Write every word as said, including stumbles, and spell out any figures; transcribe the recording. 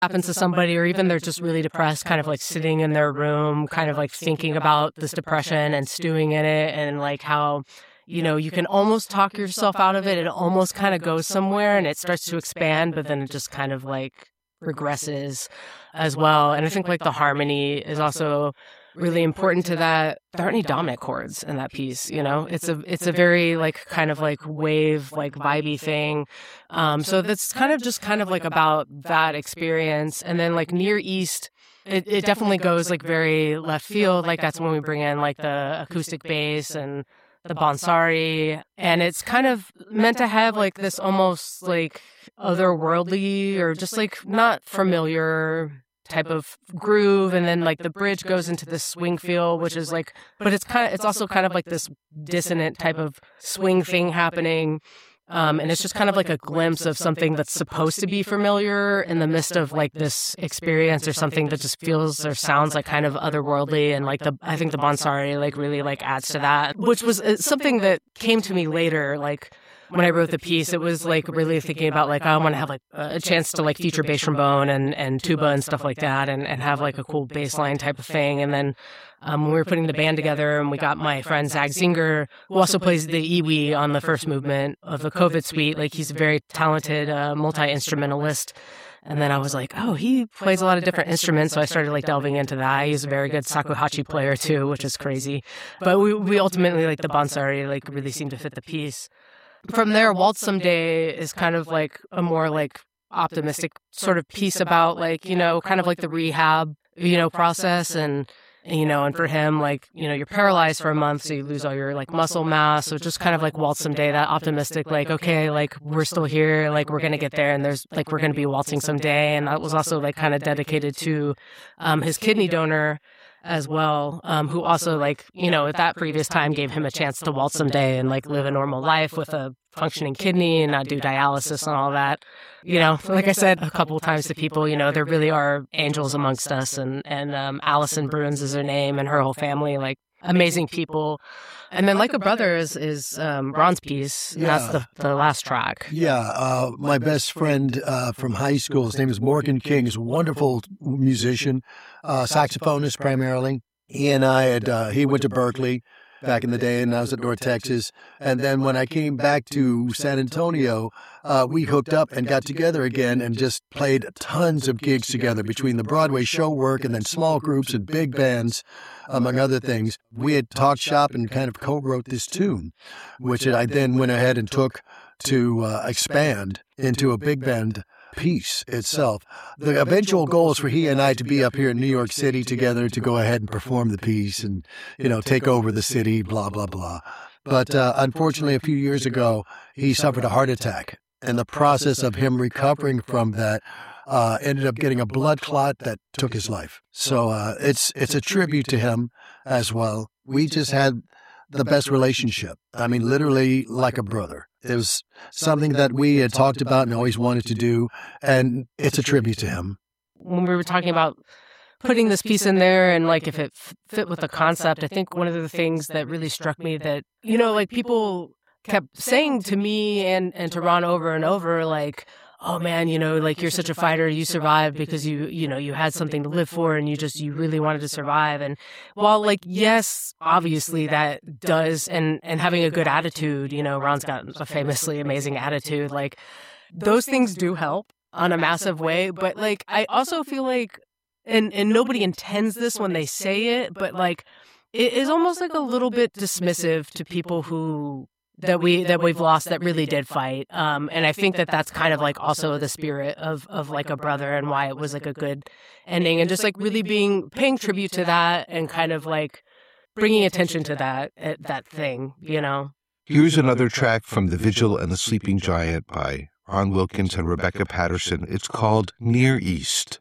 happens to somebody, or even they're just really depressed, kind of like sitting in their room, kind of like thinking about this depression and stewing in it, and like how, you know, you can almost talk yourself out of it. It almost kind of goes somewhere and it starts to expand, but then it just kind of like regresses as well. And I think like the harmony is also really important to that. There aren't any dominant chords in that piece, you know. It's a it's a very like kind of like wave, like vibey thing. Um, so that's kind of just kind of like about that experience. And then like Near East, it, it definitely goes like very left field. Like that's when we bring in like the acoustic bass and the bonsari, and it's kind of meant to have like this almost like otherworldly or just like not familiar type of groove, and then like the bridge goes into this swing feel, which is like, but it's kind of, it's also kind of like this dissonant type of swing thing happening. Um, and it's just kind of like a glimpse of something that's supposed to be familiar in the midst of like this experience, or something that just feels or sounds like kind of otherworldly. And like the, I think the bonsari like really like adds to that, which was something that came to me later. Like when I wrote the piece, it was like really thinking about like, I want to have like a chance to like feature bass trombone and, and tuba and stuff like that, and, and have like a cool bass line type of thing. And then Um, when we were putting the band together, and we got my friend Zach Zinger, who also plays the iwi on the first movement of the COVID Suite. Like he's a very talented uh, multi-instrumentalist. And then I was like, oh, he plays a lot of different instruments. So I started like delving into that. He's a very good shakuhachi player too, which is crazy. But we, we ultimately, like the bonsari, like really seemed to fit the piece. From there, Waltz Someday is kind of like a more like optimistic sort of piece about like, you know, kind of like the rehab, you know, process. And you know, and for him, like, you know, you're paralyzed for a month, so you lose all your, like, muscle mass. So just kind of, like, Waltz Someday, that optimistic, like, okay, like, we're still here, like, we're going to get there, and there's, like, we're going to be waltzing someday. And that was also, like, kind of dedicated to um, his kidney donor as well, um, who also, like, you know, at that previous time gave him a chance to waltz someday and, like, live a normal life with a functioning kidney and not do dialysis and all that. You know, like I said a couple of times to people, you know, there really are angels amongst us. And, and um, Allison Bruins is her name, and her whole family, like, amazing people. And then Like a Brother is, is um, Ron's piece, and yeah. That's the, the last track. Yeah, uh, my best friend uh, from high school, his name is Morgan King, is a wonderful musician, uh, saxophonist primarily. He and I had, uh, he went to Berkeley back in the day, and I was at North Texas. And then when I came back to San Antonio, uh, we hooked up and got together again and just played tons of gigs together between the Broadway show work and then small groups and big bands, among other things. We had talked shop and kind of co-wrote this tune, which I then went ahead and took to uh, expand into a big band piece itself. The eventual goal is for he and I to be up here in New York City together to go ahead and perform the piece and, you know, take over the city, blah, blah, blah. But uh, unfortunately, a few years ago, he suffered a heart attack. And the process of him recovering from that uh, ended up getting a blood clot that took his life. So uh, it's it's a tribute to him as well. We just had the best relationship. I mean, literally like a brother. It was something that we had talked about and always wanted to do, and it's a tribute to him. When we were talking about putting this piece in there and like if it fit with the concept, I think one of the things that really struck me that, you know, like people kept saying to me and, and to Ron over and over, like, oh man, you know, like you're such a fighter, you survived because you, you know, you had something to live for and you just, you really wanted to survive. And while like, yes, obviously that does, and, and having a good attitude, you know, Ron's got a famously amazing attitude, like those things do help on a massive way. But like, I also feel like, and, and nobody intends this when they say it, but like, it is almost like a little bit dismissive to people who, that we that we've lost that really did fight, um, and I think that that's kind of like also the spirit of of Like a Brother and why it was like a good ending, and just like really being paying tribute to that and kind of like bringing attention to that that thing, you know. Here's another track from The Vigil and the Sleeping Giant by Ron Wilkins and Rebecca Patterson. It's called Near East.